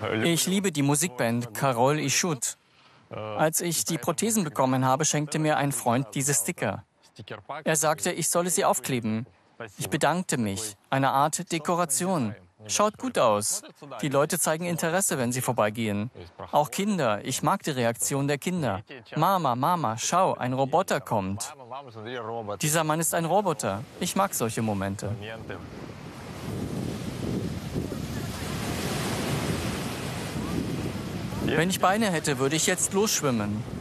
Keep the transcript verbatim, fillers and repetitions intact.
Ich liebe die Musikband Karol i Shut. Als ich die Prothesen bekommen habe, schenkte mir ein Freund diese Sticker. Er sagte, ich solle sie aufkleben. Ich bedankte mich. Eine Art Dekoration. Schaut gut aus. Die Leute zeigen Interesse, wenn sie vorbeigehen. Auch Kinder. Ich mag die Reaktion der Kinder. Mama, Mama, schau, ein Roboter kommt. Dieser Mann ist ein Roboter. Ich mag solche Momente. Wenn ich Beine hätte, würde ich jetzt losschwimmen.